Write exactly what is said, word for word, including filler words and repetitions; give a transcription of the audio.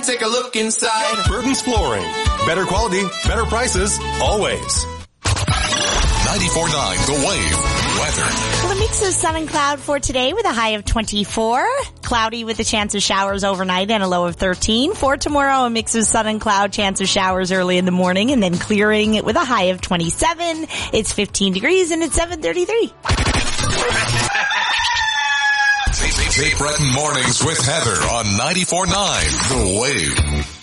take a look inside. Burton's Flooring. Better quality, better prices, always. ninety-four point nine The Wave weather. Well, a mix of sun and cloud for today with a high of twenty-four. Cloudy with a chance of showers overnight and a low of thirteen. For tomorrow, a mix of sun and cloud, chance of showers early in the morning and then clearing with a high of twenty-seven. It's fifteen degrees and it's seven thirty-three. Cape Breton Mornings with Heather on ninety-four point nine The Wave.